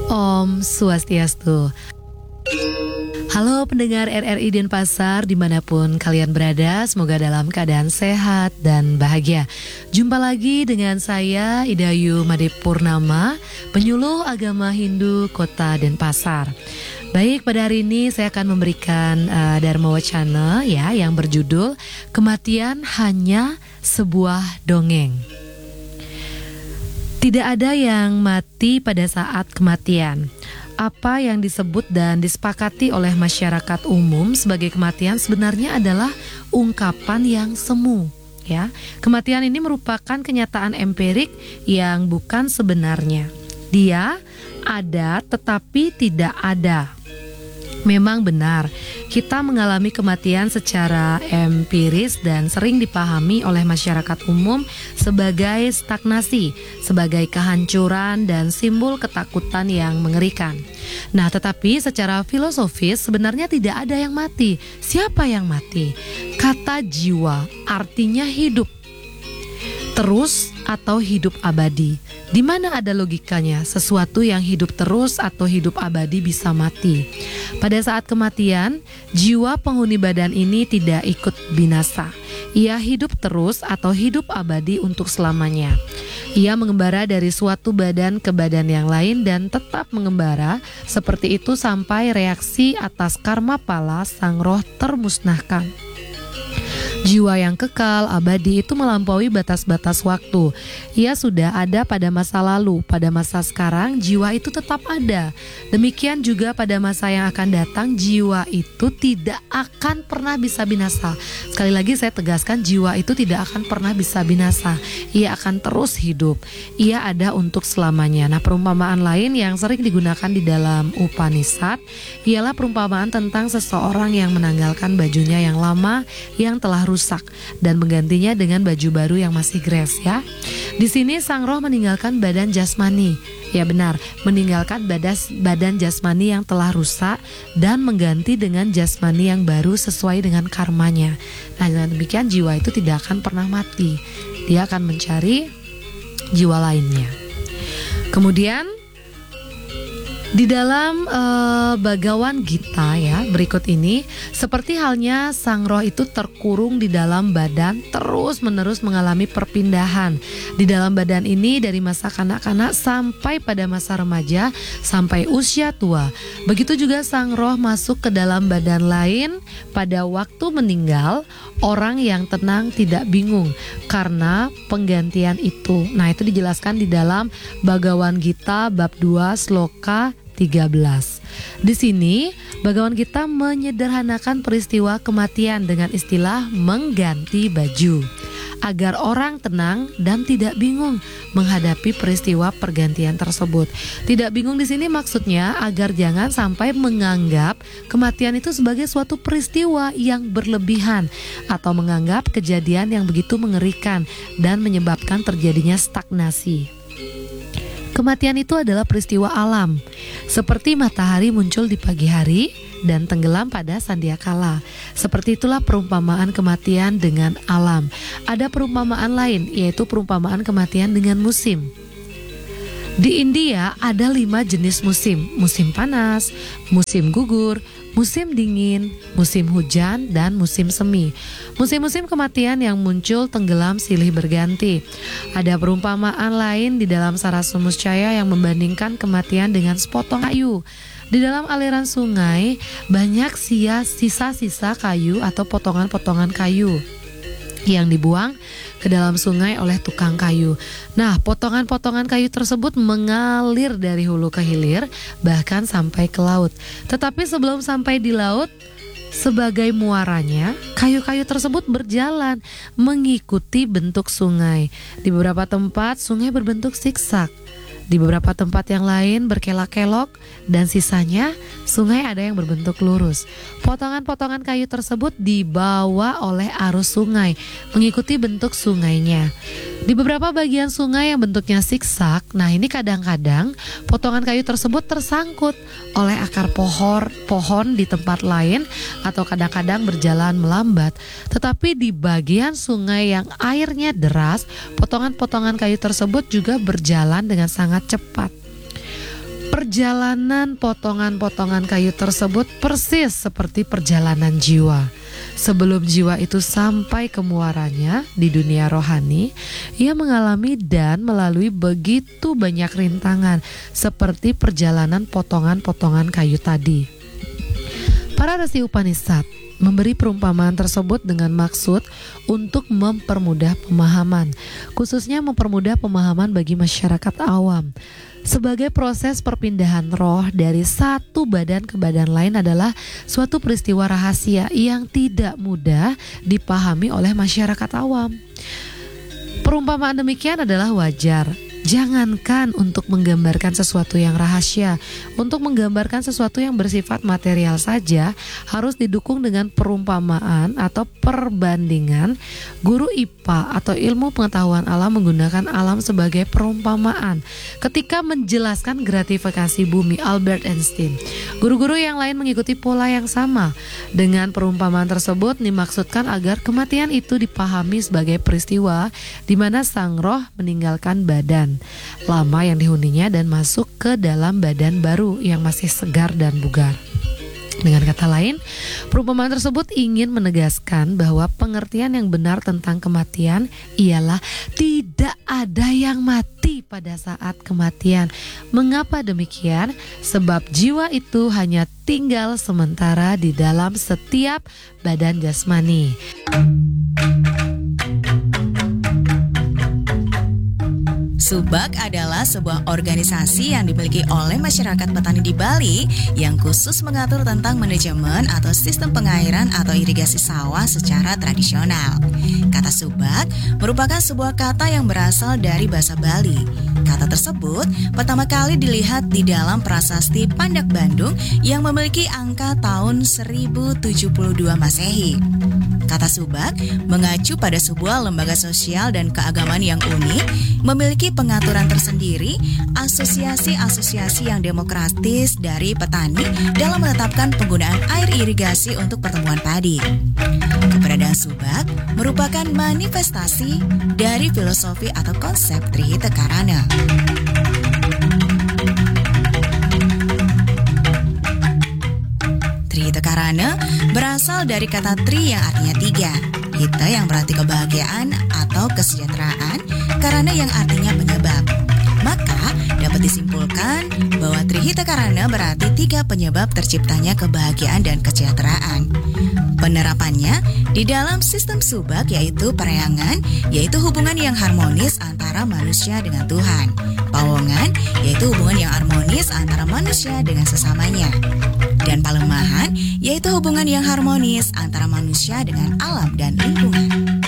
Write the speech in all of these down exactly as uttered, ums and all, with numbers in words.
Om Swastiastu. Halo pendengar R R I Denpasar dimanapun kalian berada, semoga dalam keadaan sehat dan bahagia. Jumpa lagi dengan saya Idayu Made Purnama, penyuluh agama Hindu Kota Denpasar. Baik, pada hari ini saya akan memberikan uh, Dharma Wacana ya, yang berjudul Kematian Hanya Sebuah Dongeng. Tidak ada yang mati pada saat kematian. Apa yang disebut dan disepakati oleh masyarakat umum sebagai kematian sebenarnya adalah ungkapan yang semu, ya. Kematian ini merupakan kenyataan empirik yang bukan sebenarnya. Dia ada tetapi tidak ada. Memang benar, kita mengalami kematian secara empiris dan sering dipahami oleh masyarakat umum sebagai stagnasi, sebagai kehancuran dan simbol ketakutan yang mengerikan. Nah, tetapi secara filosofis sebenarnya tidak ada yang mati. Siapa yang mati? Kata jiwa artinya hidup terus atau hidup abadi. Di mana ada logikanya sesuatu yang hidup terus atau hidup abadi bisa mati? Pada saat kematian, jiwa penghuni badan ini tidak ikut binasa. Ia hidup terus atau hidup abadi untuk selamanya. Ia mengembara dari suatu badan ke badan yang lain dan tetap mengembara seperti itu sampai reaksi atas karma pala sang roh termusnahkan. Jiwa yang kekal, abadi itu melampaui batas-batas waktu. Ia sudah ada pada masa lalu, pada masa sekarang jiwa itu tetap ada. Demikian juga pada masa yang akan datang, jiwa itu tidak akan pernah bisa binasa. Sekali lagi saya tegaskan, jiwa itu tidak akan pernah bisa binasa. Ia akan terus hidup. Ia ada untuk selamanya. Nah, perumpamaan lain yang sering digunakan di dalam Upanishad ialah perumpamaan tentang seseorang yang menanggalkan bajunya yang lama yang telah rusak dan menggantinya dengan baju baru yang masih gres, ya. Di sini sang roh meninggalkan badan jasmani. Ya benar, meninggalkan badas, badan jasmani yang telah rusak dan mengganti dengan jasmani yang baru sesuai dengan karmanya. Nah, dengan demikian jiwa itu tidak akan pernah mati. Dia akan mencari jiwa lainnya. Kemudian di dalam uh, Bhagavad Gita ya, berikut ini, seperti halnya sang roh itu terkurung di dalam badan, terus menerus mengalami perpindahan di dalam badan ini dari masa kanak-kanak sampai pada masa remaja sampai usia tua. Begitu juga sang roh masuk ke dalam badan lain pada waktu meninggal. Orang yang tenang tidak bingung karena penggantian itu. Nah, itu dijelaskan di dalam Bhagavad Gita bab dua sloka tiga belas. Di sini Bhagavad Gita menyederhanakan peristiwa kematian dengan istilah mengganti baju, agar orang tenang dan tidak bingung menghadapi peristiwa pergantian tersebut. Tidak bingung di sini maksudnya agar jangan sampai menganggap kematian itu sebagai suatu peristiwa yang berlebihan atau menganggap kejadian yang begitu mengerikan dan menyebabkan terjadinya stagnasi. Kematian itu adalah peristiwa alam, seperti matahari muncul di pagi hari dan tenggelam pada sandiakala. Seperti itulah perumpamaan kematian dengan alam. Ada perumpamaan lain, yaitu perumpamaan kematian dengan musim. Di India ada lima jenis musim: musim panas, musim gugur, musim dingin, musim hujan, dan musim semi. Musim-musim kematian yang muncul tenggelam silih berganti. Ada perumpamaan lain di dalam Saraswamuscaya yang membandingkan kematian dengan sepotong kayu. Di dalam aliran sungai banyak sia sisa-sisa kayu atau potongan-potongan kayu yang dibuang ke dalam sungai oleh tukang kayu. Nah, potongan-potongan kayu tersebut mengalir dari hulu ke hilir, bahkan sampai ke laut. Tetapi sebelum sampai di laut, sebagai muaranya, kayu-kayu tersebut berjalan mengikuti bentuk sungai. Di beberapa tempat sungai berbentuk siksak, di beberapa tempat yang lain berkelak-kelok, dan sisanya sungai ada yang berbentuk lurus. Potongan-potongan kayu tersebut dibawa oleh arus sungai mengikuti bentuk sungainya. Di beberapa bagian sungai yang bentuknya siksak, nah ini kadang-kadang potongan kayu tersebut tersangkut oleh akar pohon, pohon di tempat lain, atau kadang-kadang berjalan melambat. Tetapi di bagian sungai yang airnya deras, potongan-potongan kayu tersebut juga berjalan dengan sangat cepat. Perjalanan potongan-potongan kayu tersebut persis seperti perjalanan jiwa. Sebelum jiwa itu sampai ke muaranya di dunia rohani, ia mengalami dan melalui begitu banyak rintangan seperti perjalanan potongan-potongan kayu tadi. Para resi Upanishad memberi perumpamaan tersebut dengan maksud untuk mempermudah pemahaman, khususnya mempermudah pemahaman bagi masyarakat awam. Sebagai proses perpindahan roh dari satu badan ke badan lain adalah suatu peristiwa rahasia yang tidak mudah dipahami oleh masyarakat awam. Perumpamaan demikian adalah wajar. Jangankan untuk menggambarkan sesuatu yang rahasia, untuk menggambarkan sesuatu yang bersifat material saja harus didukung dengan perumpamaan atau perbandingan. Guru I P A atau ilmu pengetahuan alam menggunakan alam sebagai perumpamaan ketika menjelaskan gratifikasi bumi. Albert Einstein. Guru-guru yang lain mengikuti pola yang sama. Dengan perumpamaan tersebut dimaksudkan agar kematian itu dipahami sebagai peristiwa di mana sang roh meninggalkan badan lama yang dihuninya dan masuk ke dalam badan baru yang masih segar dan bugar. Dengan kata lain, perumpamaan tersebut ingin menegaskan bahwa pengertian yang benar tentang kematian ialah tidak ada yang mati pada saat kematian. Mengapa demikian? Sebab jiwa itu hanya tinggal sementara di dalam setiap badan jasmani. Subak adalah sebuah organisasi yang dimiliki oleh masyarakat petani di Bali yang khusus mengatur tentang manajemen atau sistem pengairan atau irigasi sawah secara tradisional. Kata subak merupakan sebuah kata yang berasal dari bahasa Bali. Kata tersebut pertama kali dilihat di dalam prasasti Pandak Bandung yang memiliki angka tahun seribu tujuh puluh dua Masehi. Kata subak mengacu pada sebuah lembaga sosial dan keagamaan yang unik, memiliki pengaturan tersendiri, asosiasi-asosiasi yang demokratis dari petani dalam menetapkan penggunaan air irigasi untuk pertumbuhan padi. Keberadaan subak merupakan manifestasi dari filosofi atau konsep Trihita Karana. Trihita Karana berasal dari kata tri yang artinya tiga, hita yang berarti kebahagiaan atau kesejahteraan, karana yang artinya penyebab. Maka dapat disimpulkan bahwa Trihita Karana berarti tiga penyebab terciptanya kebahagiaan dan kesejahteraan. Penerapannya di dalam sistem subak yaitu pereangan, yaitu hubungan yang harmonis antara manusia dengan Tuhan. Pawongan yaitu hubungan yang harmonis antara manusia dengan sesamanya. Dan palemahan yaitu hubungan yang harmonis antara manusia dengan alam dan lingkungan.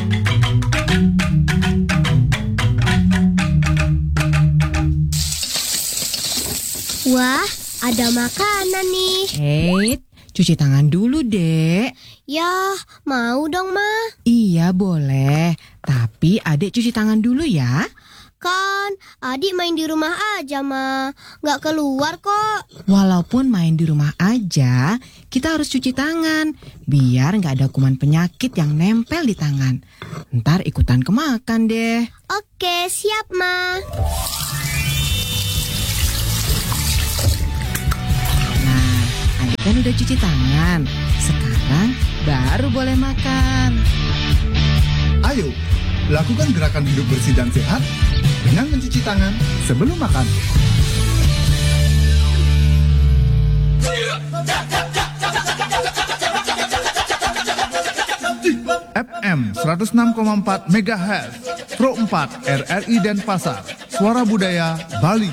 Wah, ada makanan nih. Hei, cuci tangan dulu, Dek. Ya, mau dong, Ma. Iya, boleh. Tapi Adek cuci tangan dulu ya. Kan, adik main di rumah aja, Ma. Nggak keluar kok. Walaupun main di rumah aja, kita harus cuci tangan. Biar nggak ada kuman penyakit yang nempel di tangan. Ntar ikutan kemakan deh. Oke, siap, Ma. Nah, Adek kan udah cuci tangan. Sekarang baru boleh makan. Ayo, lakukan gerakan hidup bersih dan sehat dengan mencuci tangan sebelum makan. F M seratus enam koma empat megahertz, Pro empat R R I Denpasar, Suara Budaya Bali.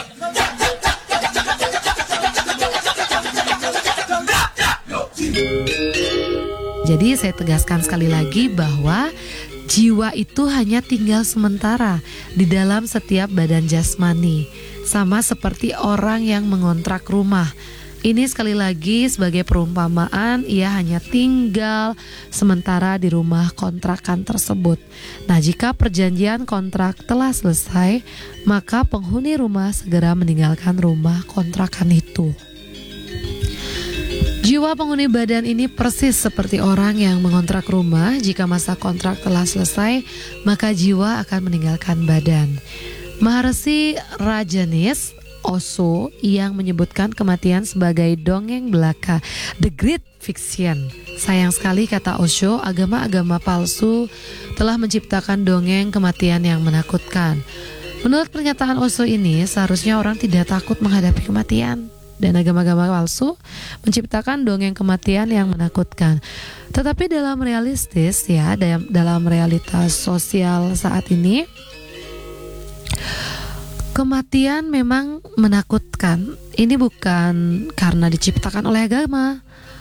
Jadi saya tegaskan sekali lagi bahwa jiwa itu hanya tinggal sementara di dalam setiap badan jasmani, sama seperti orang yang mengontrak rumah. Ini sekali lagi sebagai perumpamaan, ia hanya tinggal sementara di rumah kontrakan tersebut. Nah, jika perjanjian kontrak telah selesai, maka penghuni rumah segera meninggalkan rumah kontrakan itu. Jiwa penghuni badan ini persis seperti orang yang mengontrak rumah. Jika masa kontrak telah selesai, maka jiwa akan meninggalkan badan. Maharshi Rajaneesh Osho yang menyebutkan kematian sebagai dongeng belaka, the great fiction. Sayang sekali, kata Osho, agama-agama palsu telah menciptakan dongeng kematian yang menakutkan. Menurut pernyataan Osho ini, seharusnya orang tidak takut menghadapi kematian. Dan agama-agama palsu menciptakan dongeng kematian yang menakutkan. Tetapi dalam realistis ya, dalam, dalam realitas sosial saat ini, kematian memang menakutkan. Ini bukan karena diciptakan oleh agama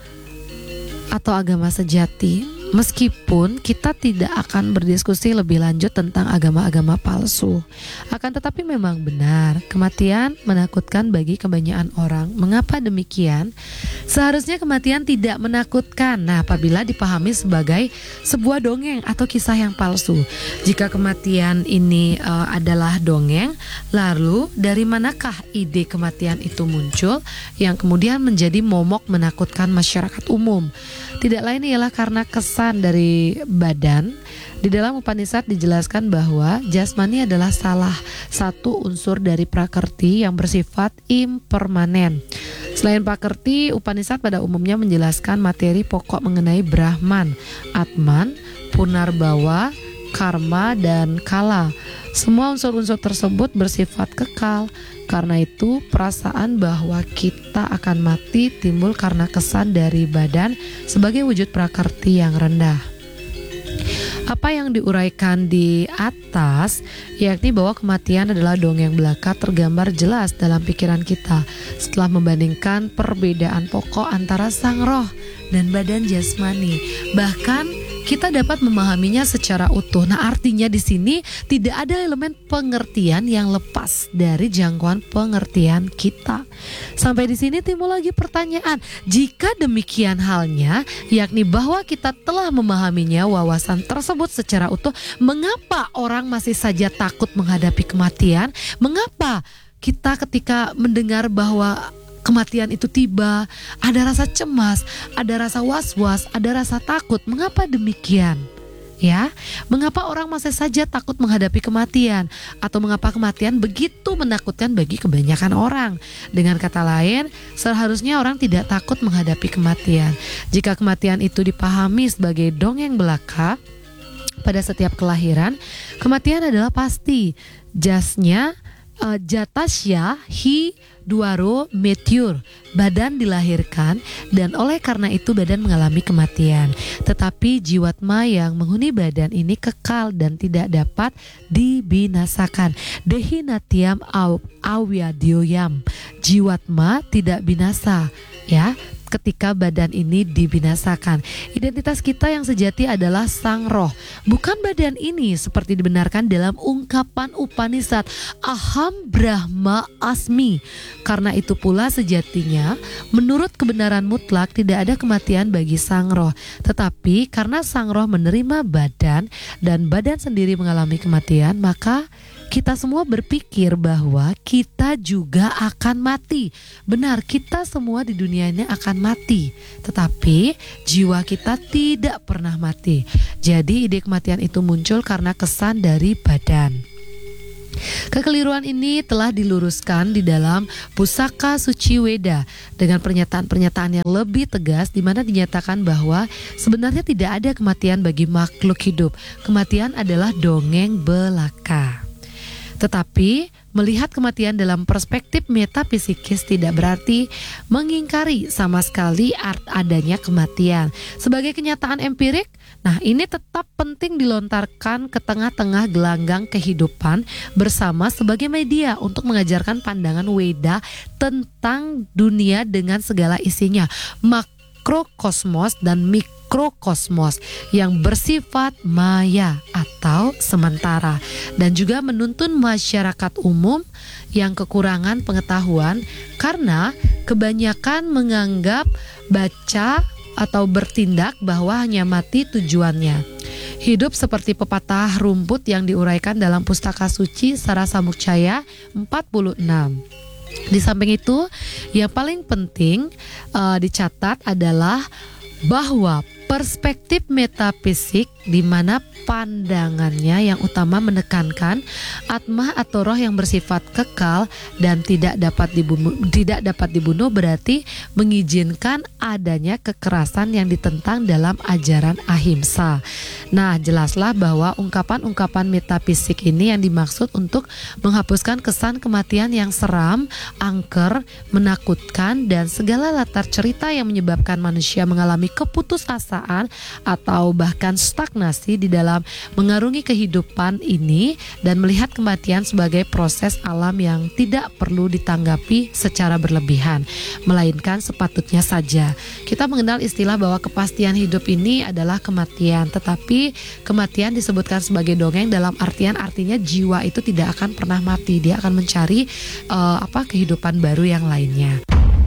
atau agama sejati. Meskipun kita tidak akan berdiskusi lebih lanjut tentang agama-agama palsu, akan tetapi memang benar kematian menakutkan bagi kebanyakan orang. Mengapa demikian? Seharusnya kematian tidak menakutkan. Nah, apabila dipahami sebagai sebuah dongeng atau kisah yang palsu. Jika kematian ini uh, adalah dongeng, lalu dari manakah ide kematian itu muncul yang kemudian menjadi momok menakutkan masyarakat umum? Tidak lain ialah karena kesan dari badan. Di dalam Upanishad dijelaskan bahwa jasmani adalah salah satu unsur dari prakerti yang bersifat impermanen. Selain prakerti, Upanishad pada umumnya menjelaskan materi pokok mengenai Brahman, Atman, Punarbawa, Karma, dan Kala. Semua unsur-unsur tersebut bersifat kekal. Karena itu, perasaan bahwa kita akan mati timbul karena kesan dari badan sebagai wujud prakerti yang rendah. Apa yang diuraikan di atas, yakni bahwa kematian adalah dongeng belaka, tergambar jelas dalam pikiran kita setelah membandingkan perbedaan pokok antara sang roh dan badan jasmani. Bahkan kita dapat memahaminya secara utuh. Nah, artinya di sini tidak ada elemen pengertian yang lepas dari jangkauan pengertian kita. Sampai di sini timbul lagi pertanyaan, jika demikian halnya, yakni bahwa kita telah memahaminya wawasan tersebut secara utuh, mengapa orang masih saja takut menghadapi kematian? Mengapa kita ketika mendengar bahwa kematian itu tiba, ada rasa cemas, ada rasa was-was, ada rasa takut? Mengapa demikian? Ya, mengapa orang masih saja takut menghadapi kematian? Atau mengapa kematian begitu menakutkan bagi kebanyakan orang? Dengan kata lain, seharusnya orang tidak takut menghadapi kematian. Jika kematian itu dipahami sebagai dongeng belaka, pada setiap kelahiran, kematian adalah pasti. Jasnya Uh, jatasya hi duaro meteor, badan dilahirkan dan oleh karena itu badan mengalami kematian. Tetapi jiwatma yang menghuni badan ini kekal dan tidak dapat dibinasakan. Dehinatiam aw awyadyoyam, jiwatma tidak binasa, ya. Ketika badan ini dibinasakan, identitas kita yang sejati adalah sang roh, bukan badan ini seperti dibenarkan dalam ungkapan Upanishad Aham Brahma Asmi. Karena itu pula sejatinya menurut kebenaran mutlak tidak ada kematian bagi sang roh. Tetapi karena sang roh menerima badan dan badan sendiri mengalami kematian, maka kita semua berpikir bahwa kita juga akan mati. Benar, kita semua di dunia ini akan mati, tetapi jiwa kita tidak pernah mati. Jadi ide kematian itu muncul karena kesan dari badan. Kekeliruan ini telah diluruskan di dalam Pusaka Suci Weda dengan pernyataan-pernyataan yang lebih tegas, di mana dinyatakan bahwa sebenarnya tidak ada kematian bagi makhluk hidup. Kematian adalah dongeng belaka. Tetapi melihat kematian dalam perspektif metafisikis tidak berarti mengingkari sama sekali art adanya kematian sebagai kenyataan empirik. Nah, ini tetap penting dilontarkan ke tengah-tengah gelanggang kehidupan bersama sebagai media untuk mengajarkan pandangan Weda tentang dunia dengan segala isinya, makrokosmos dan mikrokosmos yang bersifat maya atau sementara, dan juga menuntun masyarakat umum yang kekurangan pengetahuan karena kebanyakan menganggap baca atau bertindak bahwa hanya mati tujuannya. Hidup seperti pepatah rumput yang diuraikan dalam Pustaka Suci Sarasamukcaya empat puluh enam. Di samping itu, yang paling penting uh, dicatat adalah bahwa perspektif metafisik di mana pandangannya yang utama menekankan atmah atau roh yang bersifat kekal dan tidak dapat dibunuh, tidak dapat dibunuh berarti mengizinkan adanya kekerasan yang ditentang dalam ajaran ahimsa. Nah, jelaslah bahwa ungkapan-ungkapan metafisik ini yang dimaksud untuk menghapuskan kesan kematian yang seram, angker, menakutkan, dan segala latar cerita yang menyebabkan manusia mengalami keputusasaan atau bahkan stagnasi di dalam mengarungi kehidupan ini dan melihat kematian sebagai proses alam yang tidak perlu ditanggapi secara berlebihan, melainkan sepatutnya saja. Kita mengenal istilah bahwa kepastian hidup ini adalah kematian, tetapi kematian disebutkan sebagai dongeng dalam artian artinya jiwa itu tidak akan pernah mati, dia akan mencari uh, apa kehidupan baru yang lainnya.